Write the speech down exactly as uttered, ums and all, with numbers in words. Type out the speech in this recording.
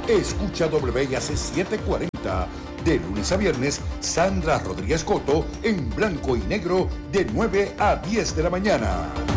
Escucha W I A C setecientos cuarenta. De lunes a viernes, Sandra Rodríguez Coto en blanco y negro de nueve a diez de la mañana.